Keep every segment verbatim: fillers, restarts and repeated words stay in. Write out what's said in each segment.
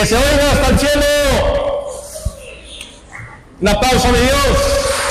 se oiga hasta el cielo. Un aplauso de Dios.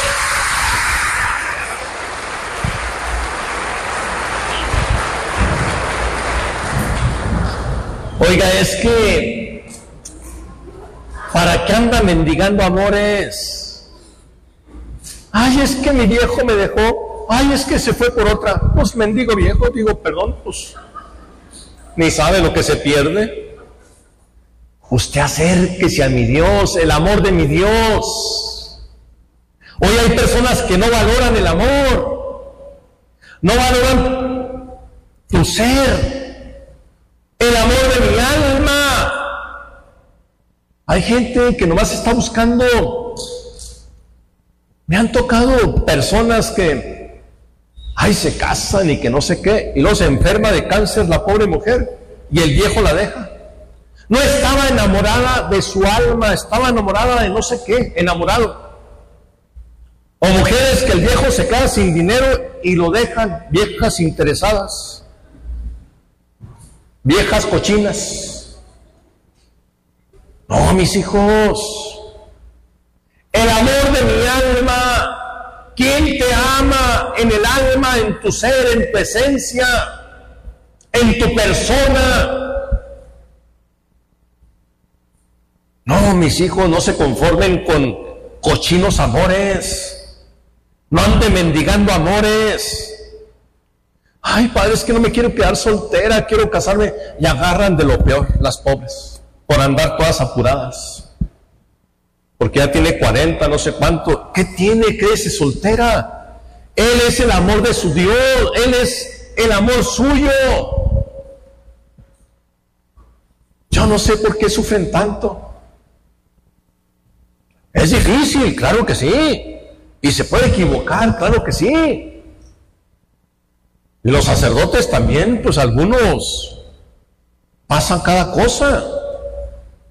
Oiga, es que ¿para qué anda mendigando amores? Ay, es que mi viejo me dejó. Ay, es que se fue por otra. Pues mendigo viejo, digo, perdón, pues ni sabe lo que se pierde. Usted acérquese a mi Dios, el amor de mi Dios. Hoy hay personas que no valoran el amor, no valoran tu ser, el amor de mi alma. Hay gente que nomás está buscando. Me han tocado personas que, ay, se casan y que no sé qué, y luego se enferma de cáncer la pobre mujer, y el viejo la deja. No estaba enamorada de su alma, estaba enamorada de no sé qué, enamorado. O mujeres que el viejo se queda sin dinero y lo dejan, viejas interesadas, viejas cochinas. No, mis hijos, el amor de mi alma, ¿quién te ama en el alma, en tu ser, en tu esencia, en tu persona? No, mis hijos, no se conformen con cochinos amores. No anden mendigando amores. Ay, padre, es que no me quiero quedar soltera, quiero casarme. Y agarran de lo peor las pobres, por andar todas apuradas. Porque ya tiene cuarenta, no sé cuánto. ¿Qué tiene? Créese soltera. Él es el amor de su Dios. Él es el amor suyo. Yo no sé por qué sufren tanto. Es difícil, claro que sí. Y se puede equivocar, claro que sí. Y los sacerdotes también, pues algunos pasan cada cosa.